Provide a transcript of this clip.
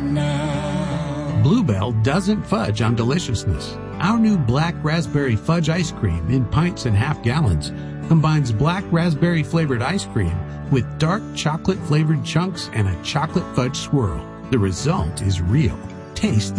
now. Bluebell doesn't fudge on deliciousness. Our new black raspberry fudge ice cream in pints and half gallons combines black raspberry flavored ice cream with dark chocolate flavored chunks and a chocolate fudge swirl. The result is real. Taste